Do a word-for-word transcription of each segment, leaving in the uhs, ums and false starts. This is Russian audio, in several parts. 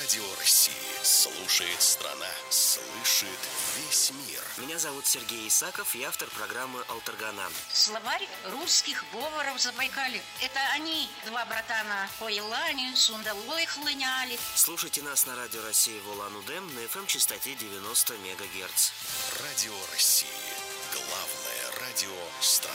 Радио России. Слушает страна, слышит весь мир. Меня зовут Сергей Исаков, я автор программы «Алтаргана». Словарь русских говоров Забайкалья. Это они, два братана по Елане, Сундалой хлыняли. Слушайте нас на Радио России в Улан-Удэ на эф эм-частоте девяносто мегагерц. Радио России. Главное радио страны.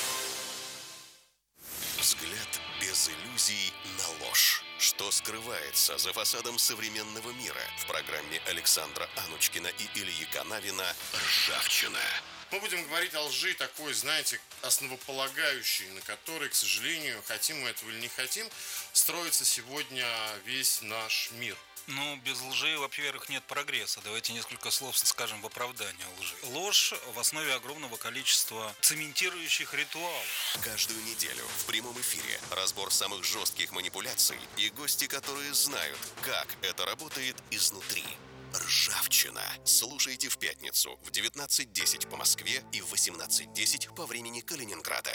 Взгляд без иллюзий на ложь. Что скрывается за фасадом современного мира? В программе Александра Анучкина и Ильи Канавина «Ржавчина». Мы будем говорить о лжи такой, знаете, основополагающей, на которой, к сожалению, хотим мы этого или не хотим, строится сегодня весь наш мир. Ну, без лжи, во-первых, нет прогресса. Давайте несколько слов скажем в оправдание лжи. Ложь в основе огромного количества цементирующих ритуалов. Каждую неделю в прямом эфире разбор самых жестких манипуляций и гости, которые знают, как это работает изнутри. Ржавчина. Слушайте в пятницу в девятнадцать десять по Москве и в восемнадцать десять по времени Калининграда.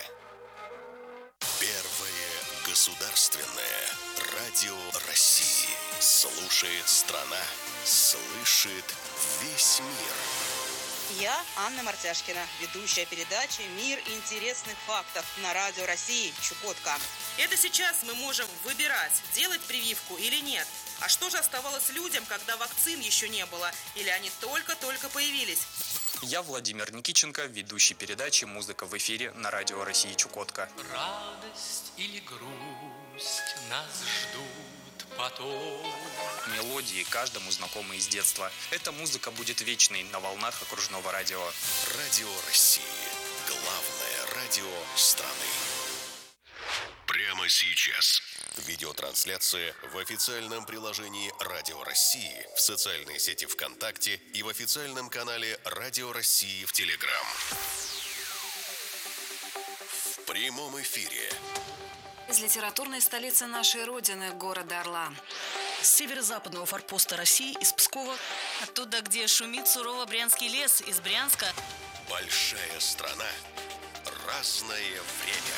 Первое государственное радио России. Слушает страна, слышит весь мир. Я Анна Мартяшкина, ведущая передачи «Мир интересных фактов» на Радио России Чукотка. Это сейчас мы можем выбирать, делать прививку или нет. А что же оставалось людям, когда вакцин еще не было? Или они только-только появились? Я Владимир Никиченко, ведущий передачи «Музыка в эфире» на Радио России Чукотка. Радость или грусть нас ждут потом. Мелодии каждому знакомы из детства. Эта музыка будет вечной на волнах окружного радио. Радио России. Главное радио страны. Прямо сейчас. Видеотрансляция в официальном приложении Радио России, в социальной сети ВКонтакте и в официальном канале Радио России в Телеграм. В прямом эфире. Из литературной столицы нашей Родины, города Орла. С северо-западного форпоста России, из Пскова. Оттуда, где шумит сурово Брянский лес, из Брянска. Большая страна. Разное время.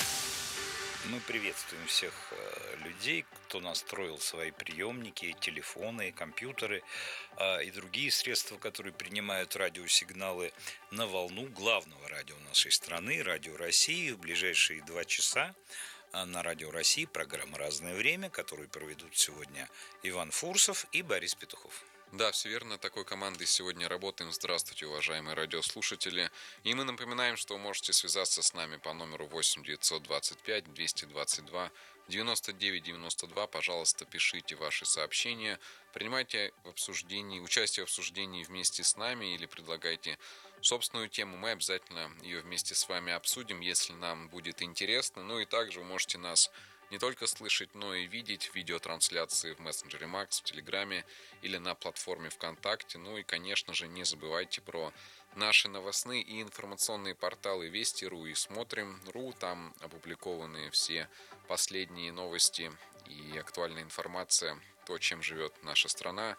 Мы приветствуем всех э, людей, кто настроил свои приемники, телефоны, компьютеры э, и другие средства, которые принимают радиосигналы на волну главного радио нашей страны, Радио России. В ближайшие два часа э, на Радио России программа «Разное время», которую проведут сегодня Иван Фурсов и Борис Петухов. Да, все верно, такой командой сегодня работаем. Здравствуйте, уважаемые радиослушатели. И мы напоминаем, что вы можете связаться с нами по номеру восемь девятьсот двадцать пять двести двадцать два девяносто девять девяносто два. Пожалуйста, пишите ваши сообщения, принимайте в обсуждении, участие в обсуждении вместе с нами или предлагайте собственную тему. Мы обязательно ее вместе с вами обсудим, если нам будет интересно. Ну и также вы можете нас не только слышать, но и видеть видеотрансляции в мессенджере Макс, в Телеграме или на платформе ВКонтакте. Ну и, конечно же, не забывайте про наши новостные и информационные порталы Вести.ру и Смотрим.ру. Там опубликованы все последние новости и актуальная информация, то, чем живет наша страна.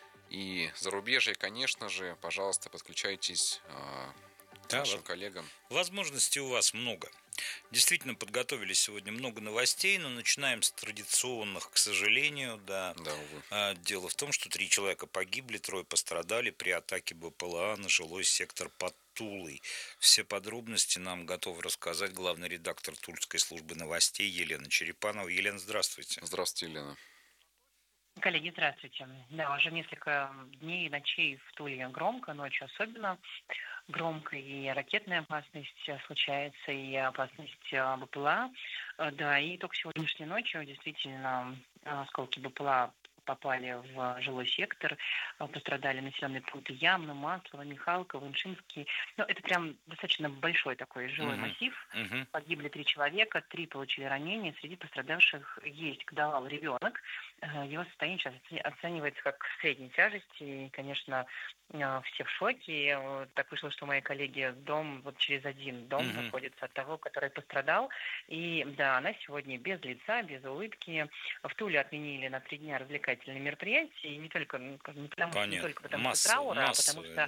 И зарубежье, конечно же, пожалуйста, подключайтесь э, к да, нашим коллегам. Возможностей у вас много. Действительно, подготовили сегодня много новостей, но начинаем с традиционных, к сожалению, да. Да, увы. Дело в том, что три человека погибли, трое пострадали при атаке БПЛА на жилой сектор под Тулой. Все подробности нам готов рассказать главный редактор Тульской службы новостей Елена Черепанова. Елена, здравствуйте. Здравствуйте, Елена. Коллеги, здравствуйте. Да, уже несколько дней и ночей в Туле громко, ночью особенно громко, и ракетная опасность случается, и опасность БПЛА. Да, и только сегодняшней ночью действительно осколки БПЛА попали в жилой сектор, пострадали населенные пункты Ямна, Маслово, Михалково, Выншинский. Ну, это прям достаточно большой такой жилой uh-huh. массив. Uh-huh. Погибли три человека, три получили ранения. Среди пострадавших есть годовалый ребенок. Его состояние сейчас оценивается как средней тяжести. И, конечно, все в шоке. Так вышло, что мои коллеги дом, вот через один дом uh-huh. находится от того, который пострадал. И да, она сегодня без лица, без улыбки. В Туле отменили на три дня развлекательные мероприятия. И не только, не потому, не только потому Масса, что траура, массовые, а потому что да.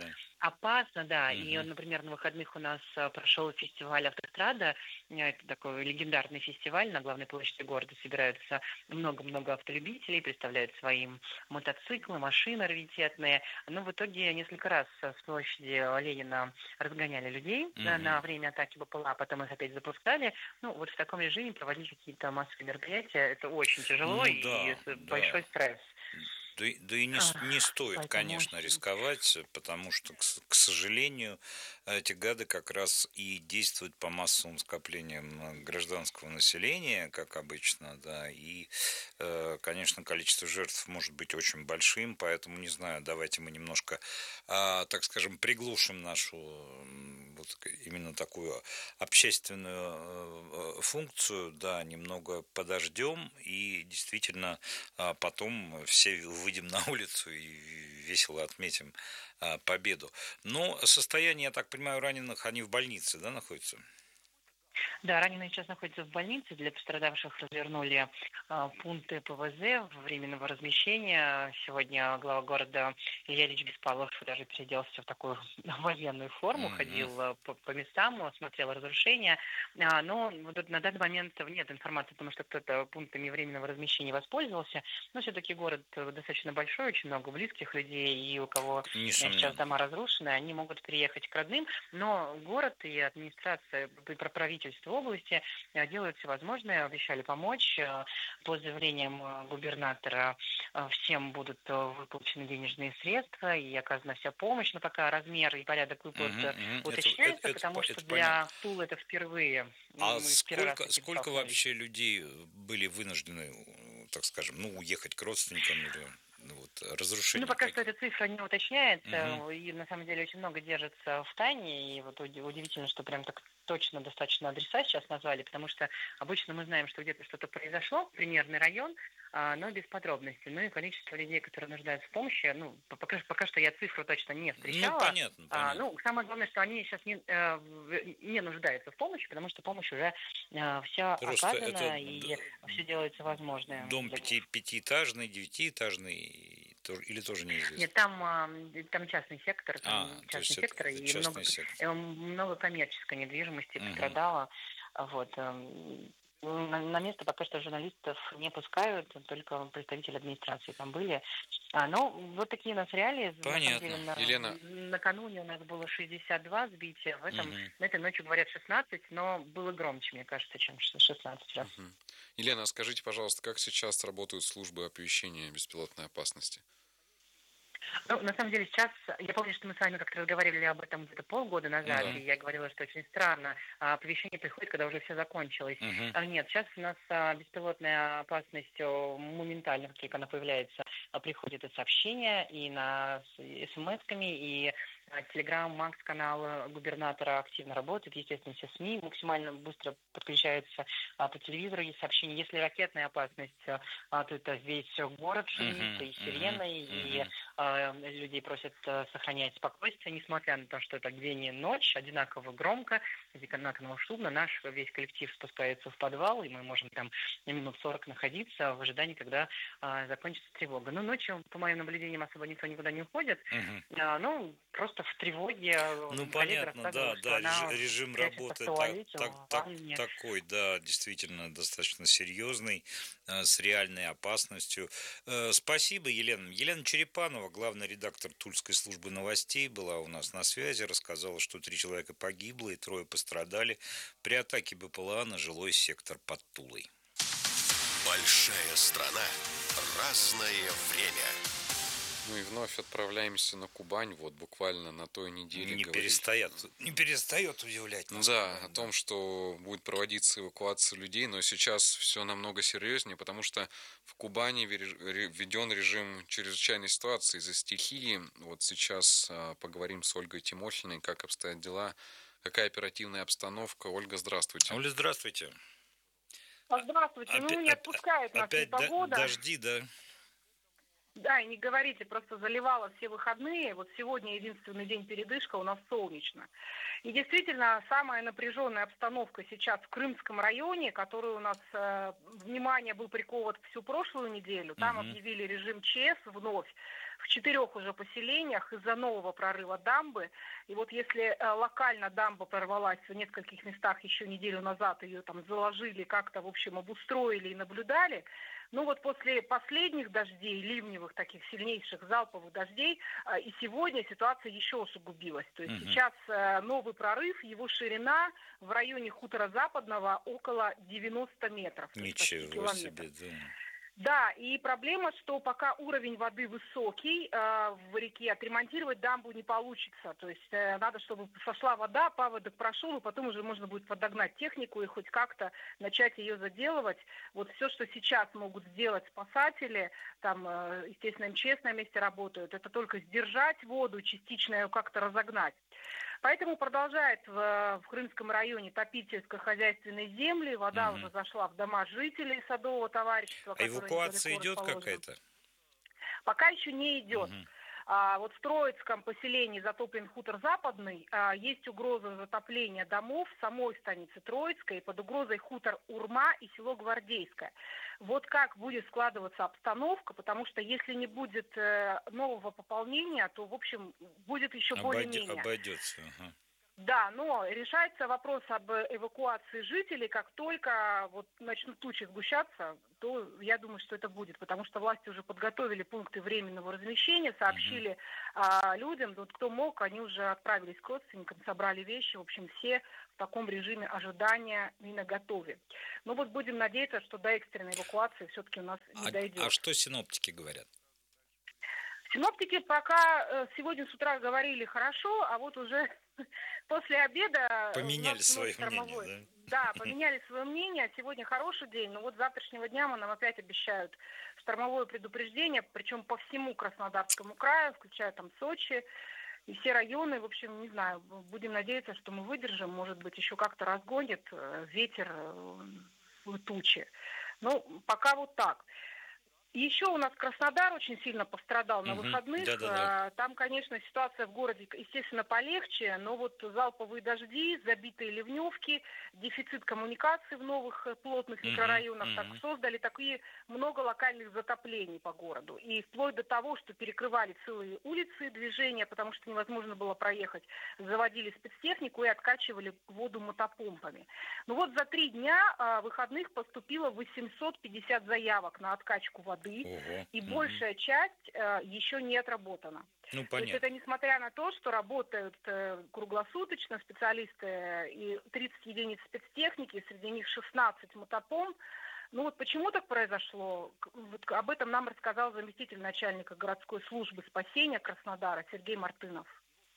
Опасно, да. Мгм. И, например, на выходных у нас а, прошел фестиваль «Автострада». Э, Это такой легендарный фестиваль. На главной площади города собираются много-много автолюбителей, представляют своим мотоциклы, машины раритетные. Но в итоге несколько раз с площади Ленина разгоняли людей на, Мгм. на время атаки БПЛА, потом их опять запускали. Ну, вот в таком режиме проводить какие-то массовые мероприятия, это очень тяжело Ну и да, с- да. большой стресс. Да, и да и не, А, с- не стоит, Поэтому конечно, рисковать, потому что, к, с- к сожалению, эти гады как раз и действуют по массовым скоплениям э, гражданского населения, как обычно, да, и, э, конечно, количество жертв может быть очень большим, поэтому, не знаю, давайте мы немножко, а, так скажем, приглушим нашу м, вот к- именно такую общественную э, э, функцию, да, немного подождем и действительно а потом все выйдем на улицу и весело отметим а, победу. Но состояние, я так понимаю, раненых, они в больнице, да, находятся? Да, раненые сейчас находятся в больнице. Для пострадавших развернули а, пункты ПВЗ временного размещения. Сегодня глава города Илья Ильич Беспалов даже переоделся в такую военную форму, Мгм. ходил а, по, по местам, смотрел разрушения. А, но вот на данный момент нет информации о том, что кто-то пунктами временного размещения воспользовался. Но все-таки город э, достаточно большой, очень много близких людей, и у кого э, сейчас Несомненно. дома разрушены, они могут приехать к родным. Но город и администрация, и про- правительство области э, делают все возможное, обещали помочь. Э, По заявлениям э, губернатора э, всем будут э, выплачены денежные средства и оказана вся помощь. Но пока размер и порядок выплат Мгм, э, мгм. Это, уточняется, это, это, потому по- что это понятно. для Тулы это впервые. А Мы в первый раз с сколько, таким сколько столкнулись. вообще людей были вынуждены, э, так скажем, ну, уехать к родственникам или ну, вот, Ну, разрушения пока что какие? эта цифра не уточняется, Мгм. и на самом деле очень много держится в тайне, и вот уди- удивительно, что прям так точно достаточно адреса сейчас назвали, потому что обычно мы знаем, что где-то что-то произошло, примерный район, а, но без подробностей. Ну и количество людей, которые нуждаются в помощи, ну, по- пока, пока что я цифру точно не Ну, встречала. понятно, А, понятно. ну, самое главное, что они сейчас не, э, в- не нуждаются в помощи, потому что помощь уже вся Просто это оказана, и все делается возможное дом для них. пяти, пятиэтажный, девятиэтажный и то- или тоже неизвестно? Нет, там, а, там частный сектор, там А, то частный есть это, сектор, это и много, частный сектор. э, много коммерческой недвижимости Мгм. пострадало. А Вот. эм, На, на место пока что журналистов не пускают, только представители администрации там были. А, ну, вот такие у нас реалии. На самом деле, Понятно. на- Елена, накануне у нас было шестьдесят два сбития, в этом, Мгм. на этой ночью говорят шестнадцать, но было громче, мне кажется, чем шестнадцать раз. мгм. Елена, а скажите, пожалуйста, как сейчас работают службы оповещения беспилотной опасности? Ну, на самом деле, сейчас, я помню, что мы с вами как-то разговаривали об этом где-то полгода назад, Да. и я говорила, что очень странно, а, оповещение приходит, когда уже все закончилось. Мгм. А нет, сейчас у нас а, беспилотная опасность э, моментально, как только она появляется, а, приходит и сообщения, и на смс-ками, и а, Телеграм, Макс канал губернатора активно работает, естественно, все СМИ максимально быстро подключаются а, по телевизору, есть сообщения. Если ракетная опасность, а, то это весь город шумит, Мгм. и Мгм. сирены, и Мгм. а, людей просят э, сохранять спокойствие, несмотря на то, что это день и ночь, одинаково громко, одинаково шумно. Наш весь коллектив спускается в подвал, и мы можем там на минут сорок находиться в ожидании, когда а, закончится тревога. Но ночью, по моим наблюдениям, особо никто никуда не уходит. Мгм. А, ну, просто в тревоге. Ну, Коллега понятно, да, рассказывала, что да, она реж- режим прячется в работы так, туалете, так, в так, ванне. такой, да, действительно достаточно серьезный, э, с реальной опасностью. Э, Спасибо, Елена. Елена Черепанова, главный редактор Тульской службы новостей, была у нас на связи, рассказала, что три человека погибло и трое пострадали при атаке БПЛА на жилой сектор под Тулой. Большая страна. Разное время. Ну и вновь отправляемся на Кубань. Вот буквально на той неделе Не говорили- перестает, не перестает удивлять Ну нас. да, Кубань, о том, что будет проводиться эвакуация людей, но сейчас все намного серьезнее, потому что в Кубани вере- ре- введен режим чрезвычайной ситуации из-за стихии. Вот сейчас а, поговорим с Ольгой Тимохиной, как обстоят дела, какая оперативная обстановка. Ольга, здравствуйте. Оля, здравствуйте. Здравствуйте. Ну, Опять, не отпускает нас опять да- непогода. дожди, да? Да, и не говорите, просто заливало все выходные. Вот сегодня единственный день передышка, у нас солнечно. И действительно, самая напряженная обстановка сейчас в Крымском районе, который у нас, э, внимание, был прикован всю прошлую неделю. Там Мгм. объявили режим ЧС вновь. в четырех уже поселениях из-за нового прорыва дамбы. И вот если локально дамба прорвалась в нескольких местах еще неделю назад, ее там заложили, как-то, в общем, обустроили и наблюдали, ну вот после последних дождей, ливневых таких сильнейших залповых дождей, и сегодня ситуация еще усугубилась. То есть угу. сейчас новый прорыв, его ширина в районе хутора Западного около девяносто метров. Ничего себе, да. Да, и проблема, что пока уровень воды высокий э, в реке, отремонтировать дамбу не получится. То есть э, надо, чтобы сошла вода, паводок прошел, и потом уже можно будет подогнать технику и хоть как-то начать ее заделывать. Вот все, что сейчас могут сделать спасатели, там, э, естественно, МЧС на месте работают, это только сдержать воду, частично ее как-то разогнать. Поэтому продолжает в, в Крымском районе топить сельскохозяйственные земли. Вода угу. уже зашла в дома жителей Садового товарищества. А эвакуация идет какая-то? Пока еще не идет. Угу. А, вот в Троицком поселении затоплен хутор Западный. А, есть угроза затопления домов в самой станице Троицкой. Под угрозой хутор Урма и село Гвардейское. Вот как будет складываться обстановка, потому что если не будет э, нового пополнения, то, в общем, будет еще Обойдё, более-менее. Обойдется, ага. Да, но решается вопрос об эвакуации жителей, как только вот начнут тучи сгущаться, то я думаю, что это будет, потому что власти уже подготовили пункты временного размещения, сообщили угу. а, людям, вот кто мог, они уже отправились к родственникам, собрали вещи, в общем, все в таком режиме ожидания и наготове. Ну вот будем надеяться, что до экстренной эвакуации все-таки у нас не а, дойдет. А что синоптики говорят? Синоптики пока сегодня с утра говорили хорошо, а вот уже после обеда... Поменяли свое мнение, да? Да, поменяли свое мнение. Сегодня хороший день, но вот с завтрашнего дня нам опять обещают штормовое предупреждение, причем по всему Краснодарскому краю, включая там Сочи и все районы. В общем, не знаю, будем надеяться, что мы выдержим, может быть, еще как-то разгонит ветер тучи. Ну, пока вот так. Еще у нас Краснодар очень сильно пострадал на угу, выходных. Да, да, да. Там, конечно, ситуация в городе, естественно, полегче, но вот залповые дожди, забитые ливневки, дефицит коммуникаций в новых плотных угу, микрорайонах угу. так создали такие много локальных затоплений по городу. И вплоть до того, что перекрывали целые улицы движения, потому что невозможно было проехать, заводили спецтехнику и откачивали воду мотопомпами. Ну вот за три дня выходных поступило восемьсот пятьдесят заявок на откачку воды. Ого. И угу. большая часть э, еще не отработана. Ну, понятно. То есть это несмотря на то, что работают э, круглосуточно специалисты э, и тридцать единиц спецтехники, среди них шестнадцать мотопомп. Ну вот почему так произошло? Вот об этом нам рассказал заместитель начальника городской службы спасения Краснодара Сергей Мартынов.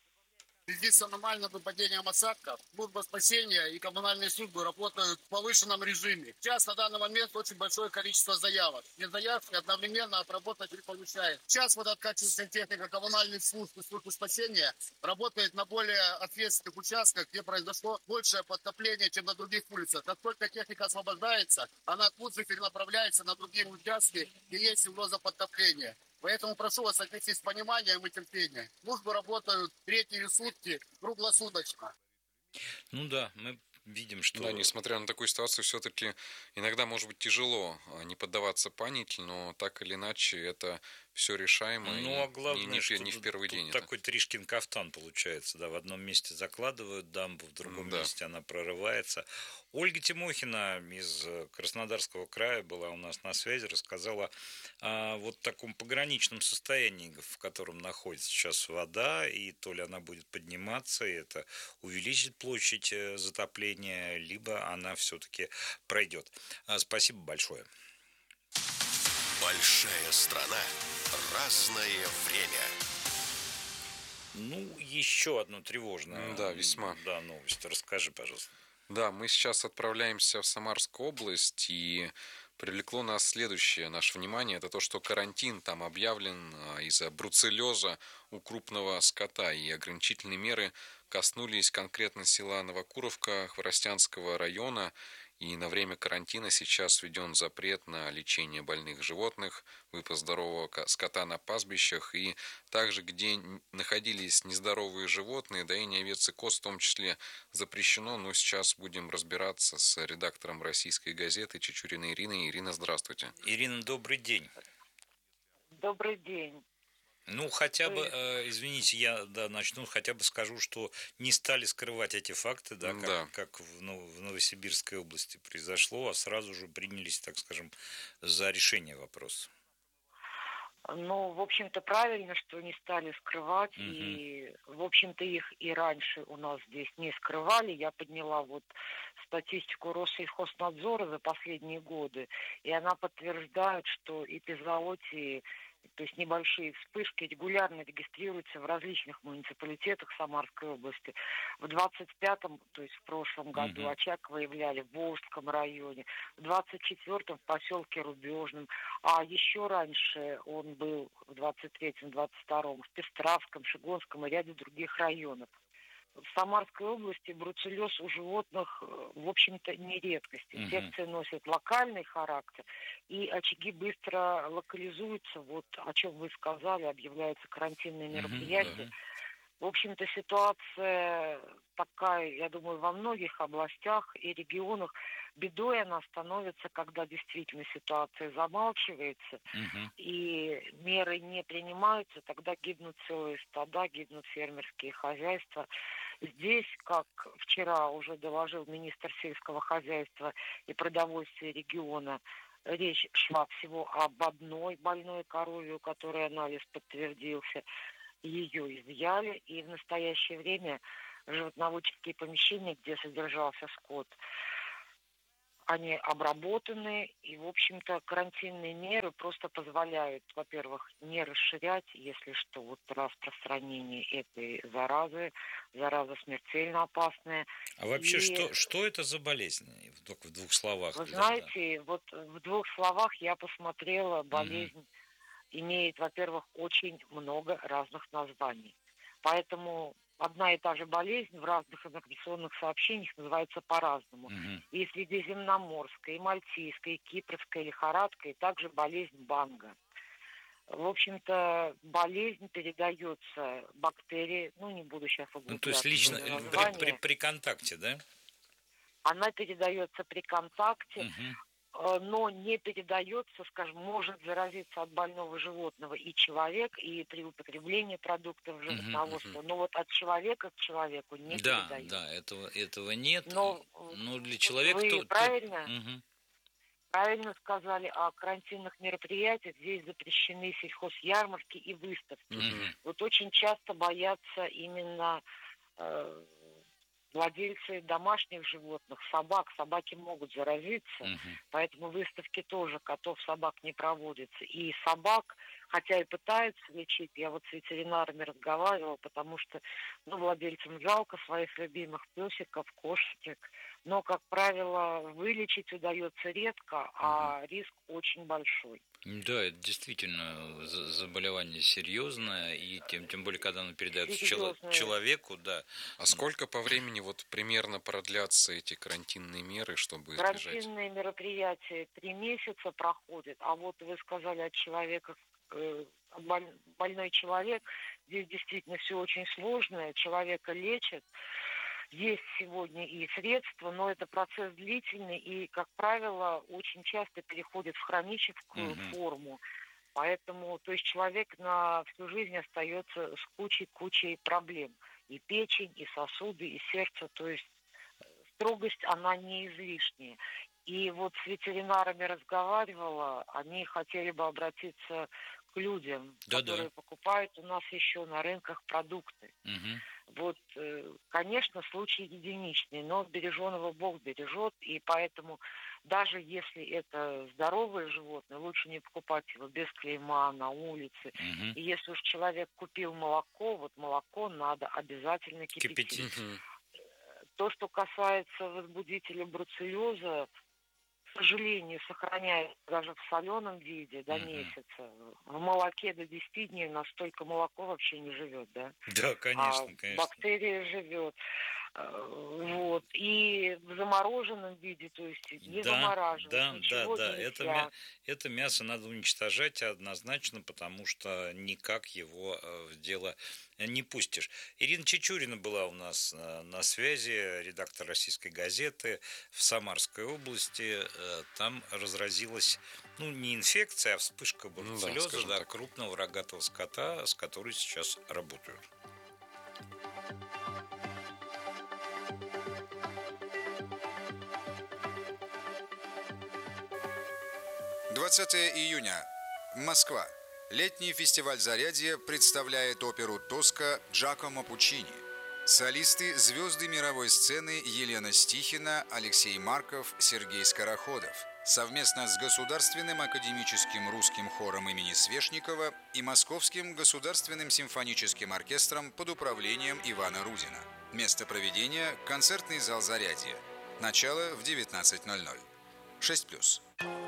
В связи с аномальным выпадением осадков, служба спасения и коммунальные службы работают в повышенном режиме. Сейчас на данный момент очень большое количество заявок. И заявки одновременно отработать не получается. Сейчас водооткачивательная техника коммунальных служб и службы спасения работает на более ответственных участках, где произошло большее подтопление, чем на других улицах. Как только техника освобождается, она тут же перенаправляется на другие участки, где есть угроза подтопления. Поэтому прошу вас отнестись с пониманием и терпением. Службы работают третьи сутки круглосуточно. Ну да, мы видим, что... Да, несмотря на такую ситуацию, все-таки иногда может быть тяжело не поддаваться панике, но так или иначе это все решаемо. Ну, а главное, не, не, что не в первый день. Такой Тришкин кафтан получается, да, в одном месте закладывают дамбу, в другом да. месте она прорывается. Ольга Тимохина из Краснодарского края была у нас на связи, рассказала о вот таком пограничном состоянии, в котором находится сейчас вода, и то ли она будет подниматься, и это увеличит площадь затопления, либо она все-таки пройдет. Спасибо большое. Большая страна, разное время. Ну, еще одну тревожную да, весьма. Да, новость. Расскажи, пожалуйста. Да, мы сейчас отправляемся в Самарскую область, и привлекло нас следующее наше внимание. Это то, что карантин там объявлен из-за бруцеллеза у крупного скота, и ограничительные меры коснулись конкретно села Новокуровка Хворостянского района. И на время карантина сейчас введен запрет на лечение больных животных, выпас здорового скота на пастбищах, и также, где находились нездоровые животные, доение овец и коз в том числе запрещено. Но сейчас будем разбираться с редактором «Российской газеты» Чечуриной Ириной. Ирина, здравствуйте. Ирина, добрый день. Добрый день. Ну, хотя бы, есть... э, извините, я да, начну, хотя бы скажу, что не стали скрывать эти факты, да, как, Да. как в, ну, в Новосибирской области произошло, а сразу же принялись, так скажем, за решение вопроса. Ну, в общем-то, правильно, что не стали скрывать, Угу. и, в общем-то, их и раньше у нас здесь не скрывали. Я подняла вот статистику Россельхознадзора за последние годы, и она подтверждает, что эпизоотии, то есть небольшие вспышки, регулярно регистрируются в различных муниципалитетах Самарской области. В двадцать пятом, то есть в прошлом году, Мгм. очаг выявляли в Волжском районе, в двадцать четвёртом в поселке Рубежном, а еще раньше он был в двадцать третьем — двадцать втором в Пестравском, Шигонском и ряде других районов. В Самарской области бруцеллез у животных, э, в общем-то, не редкость. Мгм. Инфекция носит локальный характер, и очаги быстро локализуются. Вот о чем вы сказали, объявляются карантинные Мгм, мероприятия. да. В общем-то, ситуация такая, я думаю, во многих областях и регионах. Бедой она становится, когда действительно ситуация замалчивается, Мгм. и меры не принимаются, тогда гибнут целые стада, гибнут фермерские хозяйства. Здесь, как вчера уже доложил министр сельского хозяйства и продовольствия региона, речь шла всего об одной больной корове, у которой анализ подтвердился. Ее изъяли, и в настоящее время животноводческие помещения, где содержался скот, они обработаны, и, в общем-то, карантинные меры просто позволяют, во-первых, не расширять, если что, вот распространение этой заразы, зараза смертельно опасная. А вообще, И, что, что это за болезнь? В- Только в двух словах. вы Да, знаете, вот в двух словах я посмотрела, да. Мгм. болезнь имеет, во-первых, очень много разных названий. Поэтому одна и та же болезнь в разных информационных сообщениях называется по-разному. Мгм. И средиземноморская, и мальтийская, и кипрская лихорадка, и также болезнь Банга. В общем-то, болезнь передается бактерии, ну, не буду сейчас Ну, то есть углубляться в лично ее э, при, при, название. при контакте, да? Она передается при контакте, Мгм. э, но не передается, скажем, может заразиться от больного животного и человек, и при употреблении продуктов животноводства. Но вот от человека к человеку не Да, передается. да, этого, этого нет. Но Но для человека... вы то- то- правильно, Мгм. правильно сказали о карантинных мероприятиях. Здесь запрещены сельхозярмарки и выставки. Мгм. Вот очень часто боятся именно э, владельцы домашних животных, собак. Собаки могут заразиться, Мгм. поэтому выставки тоже котов, собак не проводятся. И собак, хотя и пытаются лечить, я вот с ветеринарами разговаривала, потому что ну, владельцам жалко своих любимых песиков, кошечек, но, как правило, вылечить удается редко, а риск очень большой. Да, это действительно за- заболевание серьезное, и тем, тем более, когда оно передается чело- Серьезное. человеку, да. А сколько по времени вот примерно продлятся эти карантинные меры, чтобы избежать? Карантинные мероприятия три месяца проходят, а вот вы сказали от человека, э, боль- больной человек, здесь действительно все очень сложно, человека лечат, есть сегодня и средства, но это процесс длительный и, как правило, очень часто переходит в хроническую Мгм. форму. Поэтому, то есть человек на всю жизнь остается с кучей-кучей проблем. И печень, и сосуды, и сердце. То есть строгость, она не излишняя. И вот с ветеринарами разговаривала, они хотели бы обратиться к людям, Да-да. которые покупают у нас еще на рынках продукты. Мгм. Вот, э, конечно, случай единичный, но береженого Бог бережет, и поэтому даже если это здоровое животное, лучше не покупать его без клейма на улице. Мгм. И если уж человек купил молоко, вот молоко надо обязательно кипятить. Кипятить. Мгм. То, что касается возбудителя бруцеллеза, к сожалению, сохраняется даже в соленом виде до Мгм. месяца. В молоке до десяти дней настолько молоко вообще не живет, да? Да, конечно, А конечно. бактерия живет. Э, Вот. И в замороженном виде, то есть не Да, замораживать, да, да, ничего да. Это, нельзя. мя- это мясо надо уничтожать однозначно, потому что никак его э, в дело не пустишь. Ирина Чечурина была у нас э, на связи, редактор «Российской газеты» в Самарской области. Э, Там разразилась ну, не инфекция, а вспышка бруцеллеза, ну, да, да, так. крупного рогатого скота, с которой сейчас работают. двадцатое июня. Москва. Летний фестиваль «Зарядье» представляет оперу «Тоска» Джакомо Пуччини. Солисты – звезды мировой сцены Елена Стихина, Алексей Марков, Сергей Скороходов. Совместно с Государственным академическим русским хором имени Свешникова и Московским государственным симфоническим оркестром под управлением Ивана Рудина. Место проведения – концертный зал «Зарядье». Начало в девятнадцать ноль ноль. шесть плюс.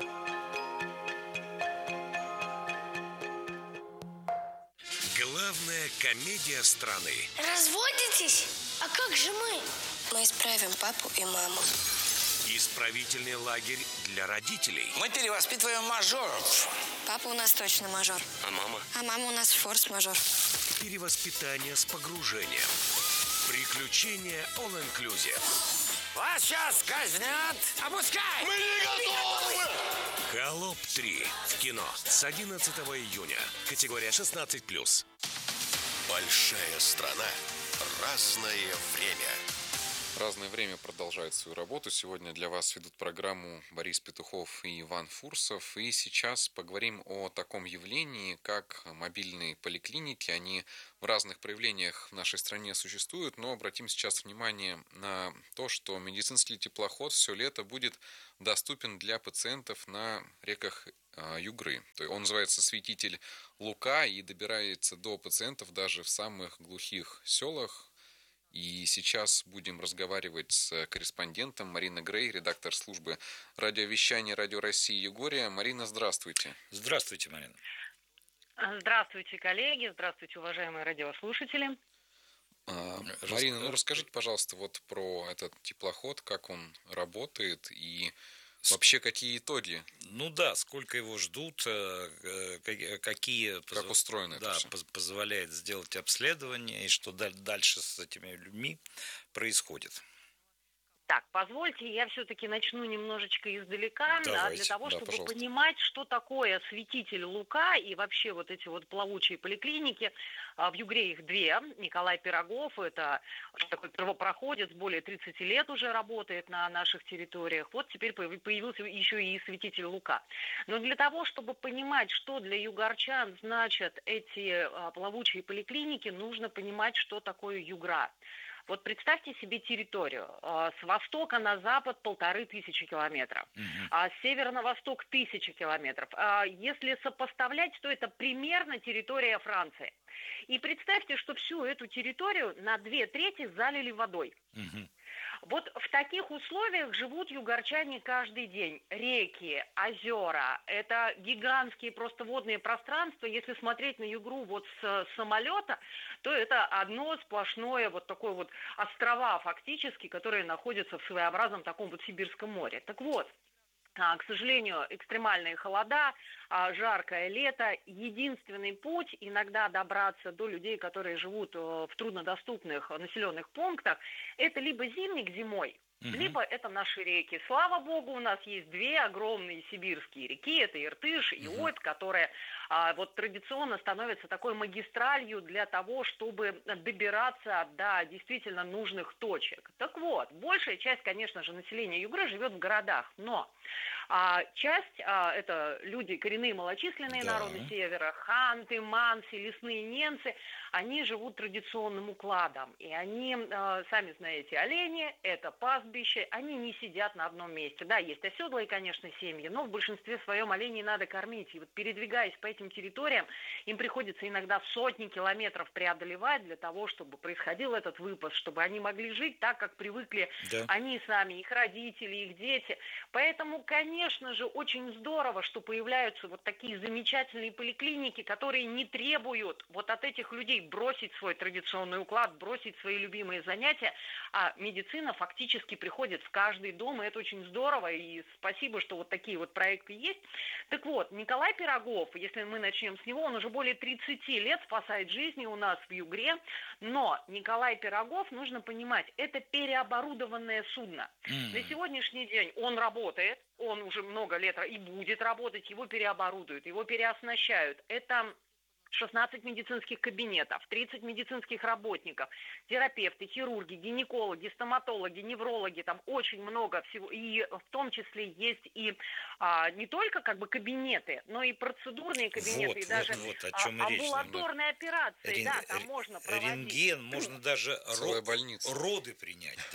Главная комедия страны. Разводитесь? А как же мы? Мы исправим папу и маму. Исправительный лагерь для родителей. Мы перевоспитываем мажоров. Папа у нас точно мажор. А мама? А мама у нас форс-мажор. Перевоспитание с погружением. Приключения all inclusive. Вас сейчас казнят. Опускай! Мы не готовы! Холоп три в кино с одиннадцатого июня. Категория шестнадцать плюс. Большая страна. Разное время. Разное время продолжает свою работу. Сегодня для вас ведут программу Борис Петухов и Иван Фурсов. И сейчас поговорим о таком явлении, как мобильные поликлиники. Они в разных проявлениях в нашей стране существуют, но обратим сейчас внимание на то, что медицинский теплоход все лето будет доступен для пациентов на реках Югры. То есть он называется «Святитель Лука» и добирается до пациентов даже в самых глухих селах. И сейчас будем разговаривать с корреспондентом Мариной Грей, редактор службы радиовещания Радио России Югория. Марина, здравствуйте. Здравствуйте, Марина. Здравствуйте, коллеги, здравствуйте, уважаемые радиослушатели. А, Марина, ну расскажите, пожалуйста, вот про этот теплоход, как он работает и вообще какие итоги? Ну да, сколько его ждут, какие как устроено да, это все? Позволяет сделать обследование и что дальше с этими людьми происходит. Так, позвольте, я все-таки начну немножечко издалека, да, для того, да, чтобы пожалуйста. понимать, что такое святитель Лука и вообще вот эти вот плавучие поликлиники. В Югре их две. Николай Пирогов, это такой первопроходец, более тридцати лет уже работает на наших территориях. Вот теперь появился еще и святитель Лука. Но для того, чтобы понимать, что для югорчан значат эти плавучие поликлиники, нужно понимать, что такое Югра. Вот представьте себе территорию. С востока на запад полторы тысячи километров, uh-huh. а с севера на восток тысяча километров. Если сопоставлять, то это примерно территория Франции. И представьте, что всю эту территорию на две трети залили водой. Uh-huh. Вот в таких условиях живут югорчане каждый день. Реки, озера, это гигантские просто водные пространства. Если смотреть на Югру вот с самолета, то это одно сплошное вот такое вот острова фактически, которые находятся в своеобразном таком вот Сибирском море. Так вот, к сожалению, экстремальные холода, жаркое лето. Единственный путь иногда добраться до людей, которые живут в труднодоступных населенных пунктах, это либо зимник зимой, угу. либо это наши реки. Слава богу, у нас есть две огромные сибирские реки, это Иртыш и Обь, угу. которые а, вот традиционно становятся такой магистралью для того, чтобы добираться до действительно нужных точек. Так вот, большая часть, конечно же, населения Югры живет в городах, но а, часть, а, это люди, коренные малочисленные да. народы севера, ханты, манси, лесные ненцы, они живут традиционным укладом, и они, а, сами знаете, олени, это пастбище, они не сидят на одном месте. Да, есть оседлые, конечно, семьи, но в большинстве своем оленей надо кормить, и вот передвигаясь по этим территориям, им приходится иногда сотни километров преодолевать для того, чтобы происходил этот выпас, чтобы они могли жить так, как привыкли да. они сами, их родители, их дети. Поэтому, конечно же, очень здорово, что появляются вот такие замечательные поликлиники, которые не требуют вот от этих людей бросить свой традиционный уклад, бросить свои любимые занятия, а медицина фактически приходит в каждый дом, и это очень здорово, и спасибо, что вот такие вот проекты есть. Так вот, Николай Пирогов, если если мы начнем с него, он уже более тридцати лет спасает жизни у нас в Югре. Но Николай Пирогов, нужно понимать, это переоборудованное судно. Mm. На сегодняшний день он работает, он уже много лет и будет работать, его переоборудуют, его переоснащают. Это шестнадцать медицинских кабинетов, тридцать медицинских работников, терапевты, хирурги, гинекологи, стоматологи, неврологи, там очень много всего, и в том числе есть и а, не только как бы кабинеты, но и процедурные кабинеты, вот, и даже вот, вот, о чем а, речь, амбулаторные да. операции, Рен, да, там можно проводить. Рентген, можно даже род, роды принять, да.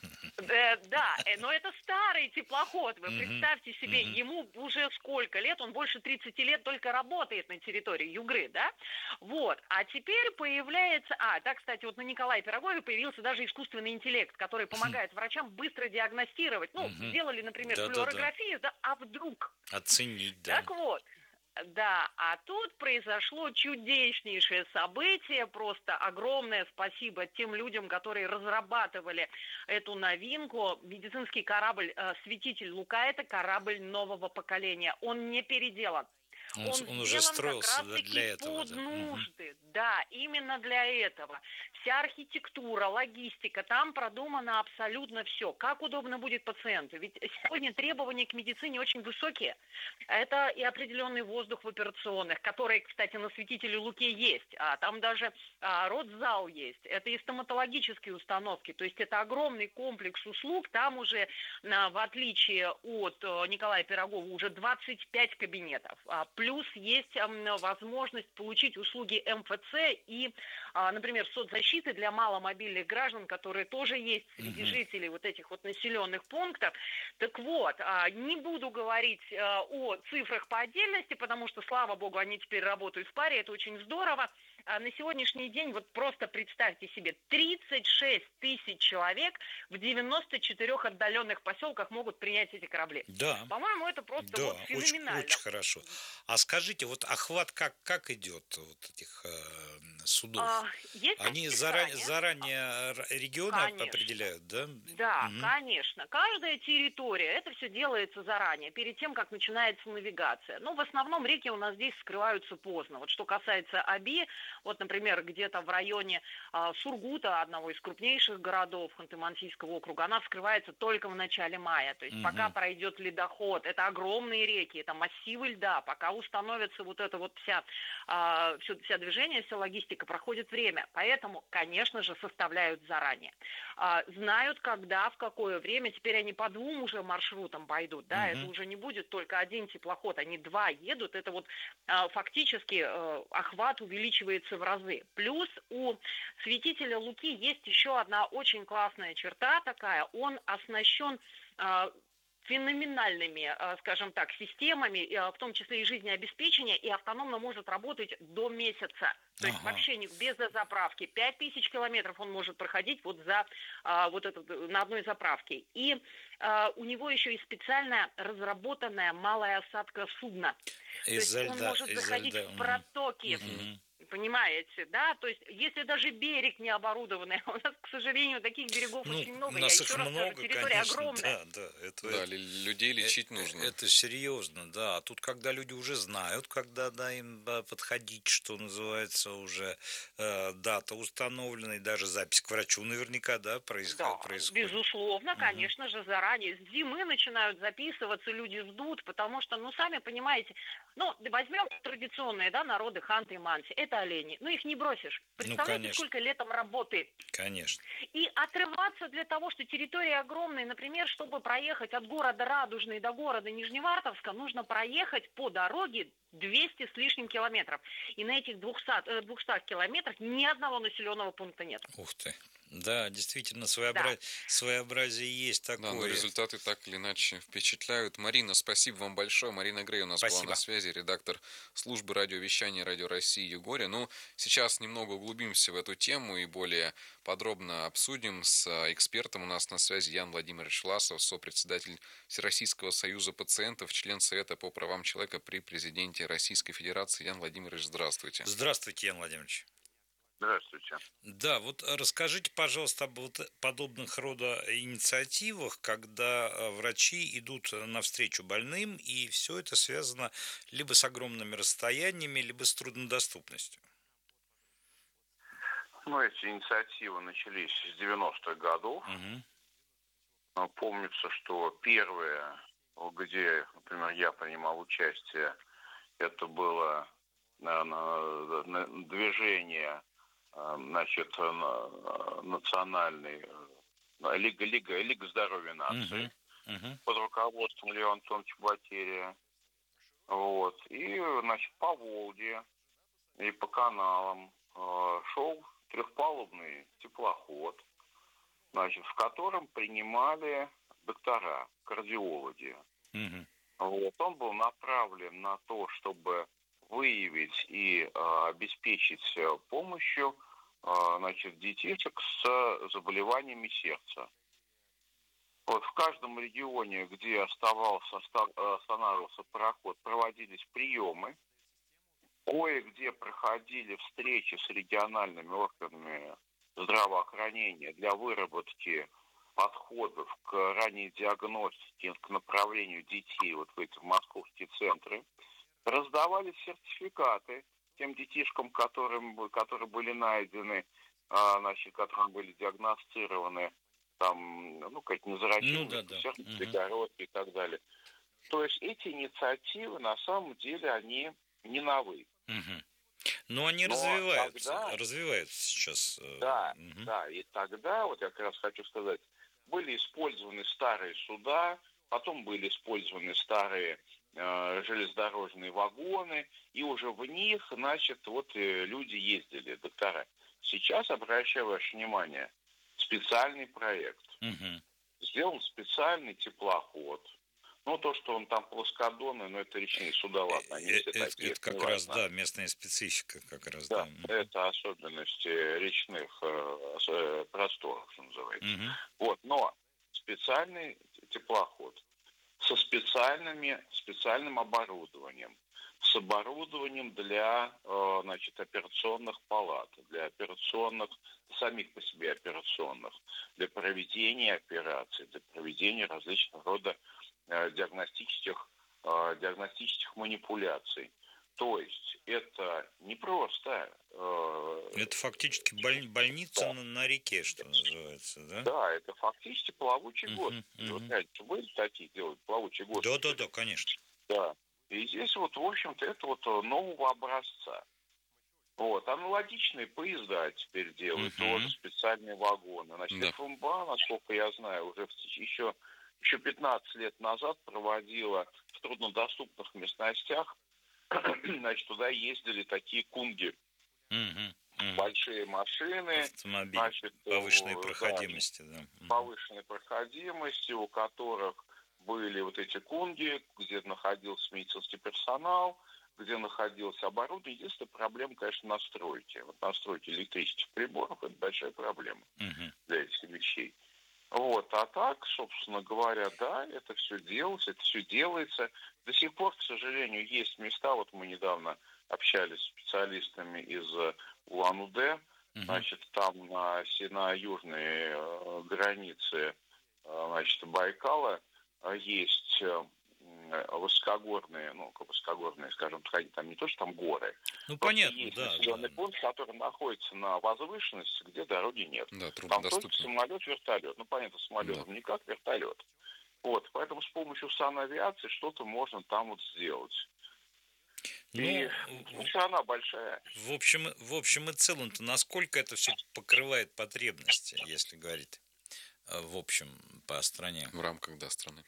Э, да, но это старый теплоход, вы представьте себе, ему уже сколько лет, он больше тридцати лет только работает на территории Югры, да, вот, а теперь появляется, а, да, кстати, вот на Николае Пирогове появился даже искусственный интеллект, который помогает врачам быстро диагностировать, ну, сделали, например, да, флюорографию, да, да, а вдруг? Оценить, да. Так вот. Да, а тут произошло чудеснейшее событие, просто огромное спасибо тем людям, которые разрабатывали эту новинку. Медицинский корабль «Святитель Лука» – это корабль нового поколения, он не переделан. Он, он, он уже строился для этого. Под нужды, да, именно для этого. Вся архитектура, логистика, там продумано абсолютно все. Как удобно будет пациенту. Ведь сегодня требования к медицине очень высокие. Это и определенный воздух в операционных, который, кстати, на «Святителе Луке» есть. А там даже а, родзал есть. Это и стоматологические установки. То есть это огромный комплекс услуг. Там уже, а, в отличие от а, Николая Пирогова, уже двадцать пять кабинетов. А, Плюс есть возможность получить услуги эм эф цэ и, например, соцзащиты для маломобильных граждан, которые тоже есть среди угу. жителей вот этих вот населенных пунктов. Так вот, не буду говорить о цифрах по отдельности, потому что, слава богу, они теперь работают в паре, это очень здорово. На сегодняшний день, вот просто представьте себе, тридцать шесть тысяч человек в девяноста четырёх отдаленных поселках могут принять эти корабли. Да. По-моему, это просто да, вот феноменально. Очень, очень хорошо. А скажите, вот охват как, как идет вот этих э, судов? А, Они заранее, заранее регионы конечно. определяют, да? Да, угу. конечно. Каждая территория, это все делается заранее, перед тем, как начинается навигация. Но в основном реки у нас здесь скрываются поздно. Вот что касается Оби, вот, например, где-то в районе а, Сургута, одного из крупнейших городов Ханты-Мансийского округа, она вскрывается только в начале мая. То есть угу. пока пройдет ледоход, это огромные реки, это массивы льда, пока установится вот это вот вся, а, все, вся движение, вся логистика, проходит время. Поэтому, конечно же, составляют заранее. А, знают, когда, в какое время. Теперь они по двум уже маршрутам пойдут. Да? Угу. Это уже не будет только один теплоход, они два едут. Это вот а, фактически а, охват увеличивается в разы. Плюс у «Святителя Луки» есть еще одна очень классная черта такая. Он оснащен а, феноменальными, скажем так, системами, в том числе и жизнеобеспечения, и автономно может работать до месяца. То есть ага. вообще без заправки. пять тысяч километров он может проходить вот за а, вот это, на одной заправке. И а, у него еще и специально разработанная малая осадка судна. Из-за То есть он льда, может заходить льда. в протоки. Угу. Понимаете, да? То есть, если даже берег не оборудованный, у нас, к сожалению, таких берегов ну, очень много. У нас Я их еще много, раз скажу, территория конечно, огромная. Да, да, это, да, это, людей лечить это, нужно. Это серьезно, да. А тут, когда люди уже знают, когда да, им подходить, что называется, уже э, дата установлена, и даже запись к врачу наверняка, да, происходит. Да, происходит. безусловно, угу. конечно же, заранее. С зимы начинают записываться, люди ждут, потому что, ну, сами понимаете, ну, возьмем традиционные, да, народы Ханты и Манси, это олени, ну, их не бросишь. Представляете, ну, сколько летом работы? Конечно. И отрываться для того, что территория огромная, например, чтобы проехать от города Радужный до города Нижневартовска, нужно проехать по дороге двести с лишним километров. И на этих двухстах, двухстах километрах ни одного населенного пункта нет. Ух ты. Да, действительно, своеобра... да. своеобразие есть такое. Да, но результаты так или иначе впечатляют. Марина, спасибо вам большое. Марина Грей у нас спасибо. была на связи, редактор службы радиовещания Радио России Югоре. Ну, сейчас немного углубимся в эту тему и более подробно обсудим с экспертом. У нас на связи Ян Владимирович Власов, сопредседатель Всероссийского союза пациентов, член Совета по правам человека при президенте Российской Федерации. Ян Владимирович, здравствуйте. Здравствуйте, Ян Владимирович. Здравствуйте. Да, вот расскажите, пожалуйста, об вот подобных рода инициативах, когда врачи идут навстречу больным, и все это связано либо с огромными расстояниями, либо с труднодоступностью. Ну, эти инициативы начались с девяностых годов. Угу. Помнится, что первое, где, например, я принимал участие, это было движение, значит, национальной Лига, Лига, Лига здоровья нации uh-huh. Uh-huh. под руководством Леона Антоновича Батерия. Вот. И, значит, по Волге и по каналам шел трехпалубный теплоход, значит, в котором принимали доктора, кардиологи. Uh-huh. Вот. Он был направлен на то, чтобы выявить и э, обеспечить помощью э, значит, детишек с заболеваниями сердца. Вот в каждом регионе, где оставался, останавливался пароход, проводились приемы. Кое-где проходили встречи с региональными органами здравоохранения для выработки подходов к ранней диагностике, к направлению детей вот в эти московские центры. Раздавались сертификаты тем детишкам, которым, которые были найдены, а, значит, которым были диагностированы там, ну, какие-то незаразимые, ну, да, да. сертификаты и так далее. То есть эти инициативы, на самом деле, они не новые. Угу. Но они Но развиваются, тогда, развиваются сейчас. Да, угу. да, и тогда, вот я как раз хочу сказать, были использованы старые суда, потом были использованы старые железнодорожные вагоны, и уже в них, значит, вот люди ездили, доктора. Сейчас, обращаю ваше внимание, специальный проект. Угу. Сделан специальный теплоход. Ну, то, что он там плоскодонный, но это речные суда, ладно, они все это, такие. Это как важно. раз, да, местная специфика как раз. Да, да. это особенности речных э, просторов, что называется. Угу. Вот, но специальный теплоход со специальными, специальным оборудованием, с оборудованием для, э, значит, операционных палат, для операционных, самих по себе операционных, для проведения операций, для проведения различных рода э, диагностических, э, диагностических манипуляций. То есть это не просто... Э, это фактически боль, больница да. на, на реке, что называется, да? Да, это фактически плавучий uh-huh, госпиталь. Uh-huh. Вот, знаете, были такие делать плавучий госпиталь? Да, да, да, конечно. Да. И здесь вот, в общем-то, это вот нового образца. Вот. Аналогичные поезда теперь делают, uh-huh. тоже специальные вагоны. Значит, да. ФМБА, насколько я знаю, уже еще, еще пятнадцать лет назад проводила в труднодоступных местностях. Значит, туда ездили такие кунги. Uh-huh. Uh-huh. Большие машины. Автомобили. Значит, повышенной да, проходимости. Да. Uh-huh. Повышенной проходимости, у которых были вот эти кунги, где находился медицинский персонал, где находилось оборудование. Единственная проблема, конечно, настройки. Вот настройки электрических приборов – это большая проблема uh-huh. для этих вещей. Вот, а так, собственно говоря, да, это все делается, это все делается. До сих пор, к сожалению, есть места, вот мы недавно общались с специалистами из Улан-Удэ, uh-huh. значит, там на, на южной э, границе, э, значит, Байкала э, есть э, высокогорные, ну, высокогорные, скажем, там не то, что там горы. Ну, понятно, есть да. населенный да. пункт, который находится на возвышенности, где дороги нет. Да, там только самолет, вертолет. Ну, понятно, самолет да. никак, вертолет. Вот, поэтому с помощью санавиации что-то можно там вот сделать. Ну, и страна большая. В общем, в общем и целом-то, насколько это все покрывает потребности, если говорить в общем по стране? В рамках, да, страны.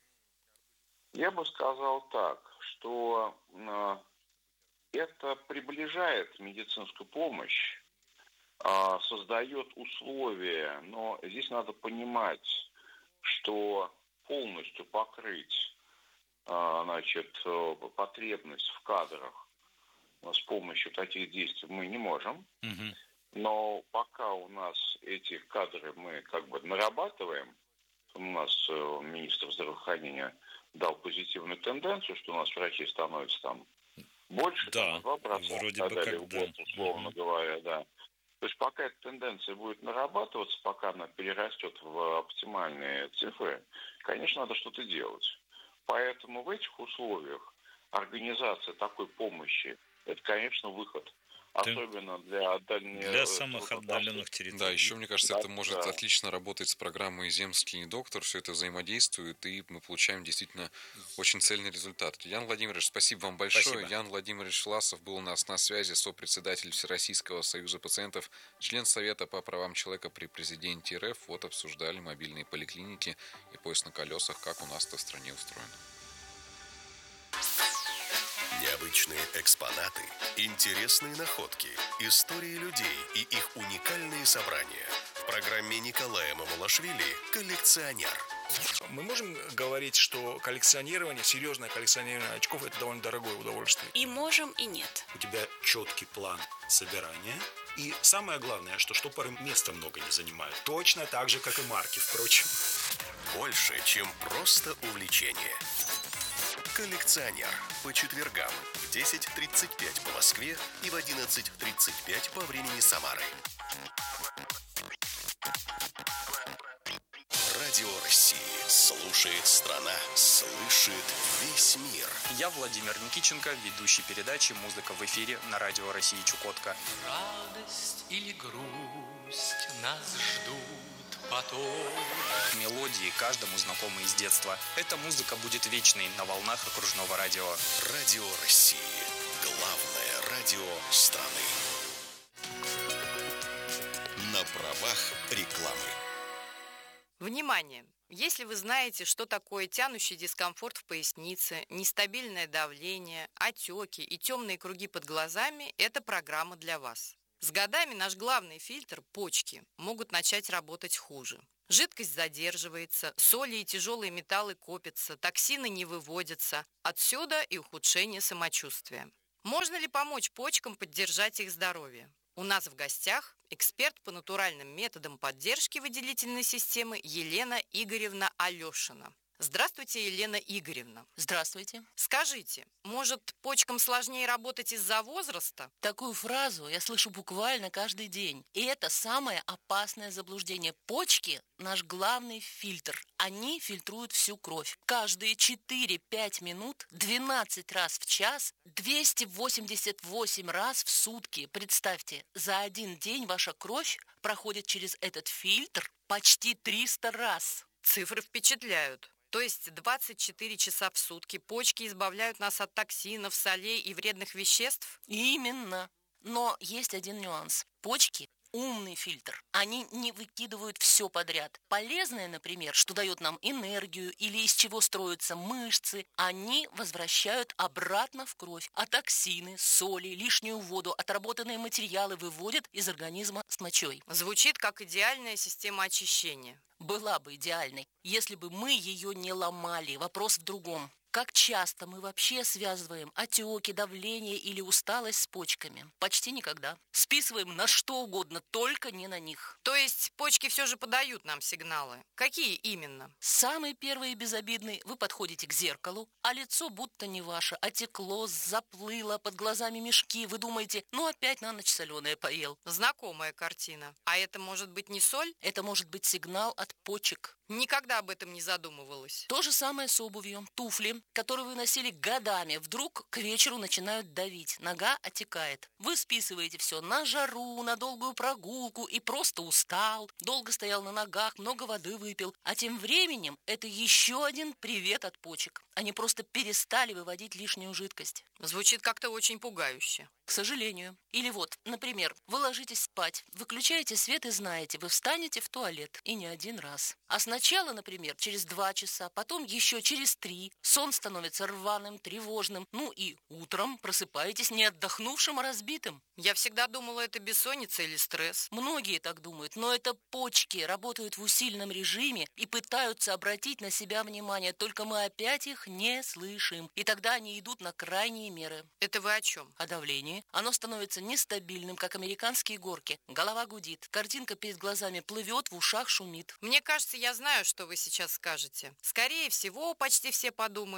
Я бы сказал так, что э, это приближает медицинскую помощь, э, создает условия, но здесь надо понимать, что полностью покрыть э, значит, потребность в кадрах с помощью таких действий мы не можем. Угу. Но пока у нас эти кадры мы как бы нарабатываем, у нас э, министр здравоохранения дал позитивную тенденцию, что у нас врачей становится там больше, да, два процента вроде бы дали как, в год, да. условно uh-huh. говоря, да. То есть пока эта тенденция будет нарабатываться, пока она перерастет в оптимальные цифры, конечно, надо что-то делать. Поэтому в этих условиях организация такой помощи – это, конечно, выход. Особенно для дальних... Для самых отдаленных территорий. Да, еще, мне кажется, да, это может да. отлично работать с программой «Земский доктор». Все это взаимодействует, и мы получаем действительно очень цельный результат. Ян Владимирович, спасибо вам большое. Спасибо. Ян Владимирович Власов был у нас на связи, сопредседатель Всероссийского союза пациентов, член Совета по правам человека при президенте РФ. Вот обсуждали мобильные поликлиники и поезд на колесах, как у нас-то в стране устроено. Необычные экспонаты, интересные находки, истории людей и их уникальные собрания. В программе Николая Мамулашвили «Коллекционер». Мы можем говорить, что коллекционирование, серьезное коллекционирование очков – это довольно дорогое удовольствие. И можем, и нет. У тебя четкий план собирания. И самое главное, что штопоры места много не занимают. Точно так же, как и марки, впрочем. Больше, чем просто увлечение. «Коллекционер» по четвергам в десять тридцать пять по Москве и в одиннадцать тридцать пять по времени Самары. Радио России. Слушает страна. Слышит весь мир. Я Владимир Никиченко, ведущий передачи «Музыка в эфире» на Радио России Чукотка. Радость или грусть нас ждут потом. Мелодии каждому знакомы из детства. Эта музыка будет вечной на волнах окружного радио. Радио России. Главное радио страны. На правах рекламы. Внимание! Если вы знаете, что такое тянущий дискомфорт в пояснице, нестабильное давление, отеки и темные круги под глазами, это программа для вас. С годами наш главный фильтр – почки – могут начать работать хуже. Жидкость задерживается, соли и тяжелые металлы копятся, токсины не выводятся. Отсюда и ухудшение самочувствия. Можно ли помочь почкам поддержать их здоровье? У нас в гостях эксперт по натуральным методам поддержки выделительной системы Елена Игоревна Алешина. Здравствуйте, Елена Игоревна. Здравствуйте. Скажите, может, почкам сложнее работать из-за возраста? Такую фразу я слышу буквально каждый день. И это самое опасное заблуждение. Почки – наш главный фильтр. Они фильтруют всю кровь. Каждые четыре-пять минут, двенадцать раз в час, двести восемьдесят восемь раз в сутки. Представьте, за один день ваша кровь проходит через этот фильтр почти триста раз. Цифры впечатляют. То есть двадцать четыре часа в сутки почки избавляют нас от токсинов, солей и вредных веществ? Именно. Но есть один нюанс. Почки – умный фильтр. Они не выкидывают все подряд. Полезное, например, что дает нам энергию или из чего строятся мышцы, они возвращают обратно в кровь. А токсины, соли, лишнюю воду, отработанные материалы выводят из организма с мочой. Звучит как идеальная система очищения. Была бы идеальной, если бы мы ее не ломали. Вопрос в другом. Как часто мы вообще связываем отеки, давление или усталость с почками? Почти никогда. Списываем на что угодно, только не на них. То есть почки все же подают нам сигналы. Какие именно? Самый первый и безобидный. Вы подходите к зеркалу, а лицо будто не ваше. Отекло, заплыло, под глазами мешки. Вы думаете, ну опять на ночь соленое поел. Знакомая картина. А это может быть не соль? Это может быть сигнал от почек. Никогда об этом не задумывалась. То же самое с обувью. Туфли, которые вы носили годами, вдруг к вечеру начинают давить. Нога отекает. Вы списываете все на жару, на долгую прогулку и просто устал. Долго стоял на ногах, много воды выпил. А тем временем это еще один привет от почек. Они просто перестали выводить лишнюю жидкость. Звучит как-то очень пугающе. К сожалению. Или вот, например, вы ложитесь спать, выключаете свет и знаете, вы встанете в туалет. И не один раз. А сначала, например, через два часа, потом еще через три. Сон становится рваным, тревожным. Ну и утром просыпаетесь не отдохнувшим, а разбитым. Я всегда думала, это бессонница или стресс. Многие так думают, но это почки работают в усиленном режиме и пытаются обратить на себя внимание. Только мы опять их не слышим. И тогда они идут на крайние меры. Это вы о чем? О давлении. Оно становится нестабильным, как американские горки. Голова гудит, картинка перед глазами плывет, в ушах шумит. Мне кажется, я знаю, что вы сейчас скажете. Скорее всего, почти все подумают,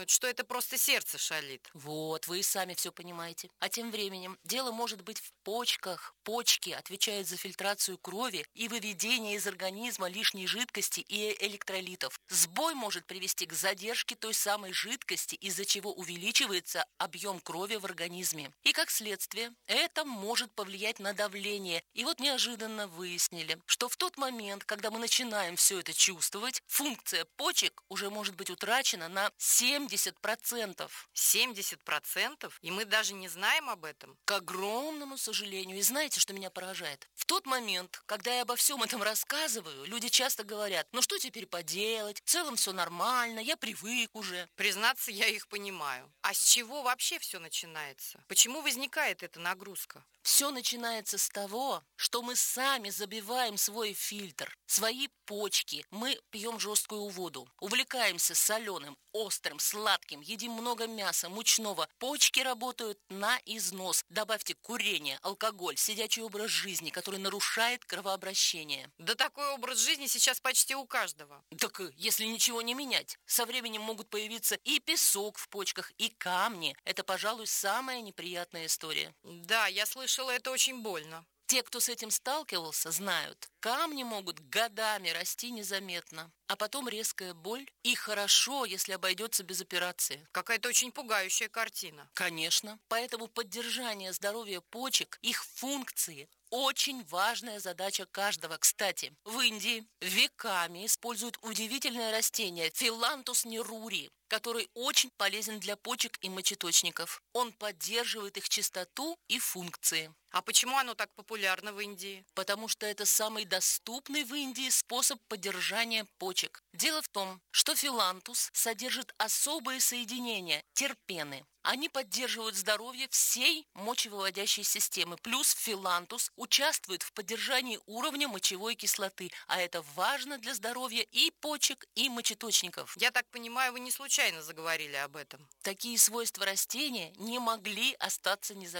думают, что это просто сердце шалит. Вот, вы и сами все понимаете. А тем временем дело может быть в почках. Почки отвечают за фильтрацию крови и выведение из организма лишней жидкости и электролитов. Сбой может привести к задержке той самой жидкости, из-за чего увеличивается объем крови в организме. И как следствие, это может повлиять на давление. И вот неожиданно выяснили, что в тот момент, когда мы начинаем все это чувствовать, функция почек уже может быть утрачена на семьдесят процентов. семьдесят процентов? И мы даже не знаем об этом? К огромному сожалению. И знаете, что меня поражает? В тот момент, когда я обо всем этом рассказываю, люди часто говорят: ну что теперь поделать, в целом все нормально, я привык уже. Признаться, я их понимаю. А с чего вообще все начинается? Почему возникает эта нагрузка? Все начинается с того, что мы сами забиваем свой фильтр, свои почки. Мы пьем жесткую воду, увлекаемся соленым, острым, сладким, едим много мяса, мучного. Почки работают на износ. Добавьте курение, алкоголь, сидячий образ жизни, который нарушает кровообращение. Да такой образ жизни сейчас почти у каждого. Так если ничего не менять, со временем могут появиться и песок в почках, и камни. Это, пожалуй, самая неприятная история. Да, я слышала, это очень больно. Те, кто с этим сталкивался, знают, камни могут годами расти незаметно, а потом резкая боль. И хорошо, если обойдется без операции. Какая-то очень пугающая картина. Конечно. Поэтому поддержание здоровья почек, их функции – очень важная задача каждого. Кстати, в Индии веками используют удивительное растение филантус нерури, который очень полезен для почек и мочеточников. Он поддерживает их чистоту и функции. А почему оно так популярно в Индии? Потому что это самый доступный в Индии способ поддержания почек. Дело в том, что филантус содержит особые соединения – терпены. Они поддерживают здоровье всей мочевыводящей системы. Плюс филантус участвует в поддержании уровня мочевой кислоты. А это важно для здоровья и почек, и мочеточников. Я так понимаю, вы не случайно заговорили об этом. Такие свойства растения не могли остаться незамеченными.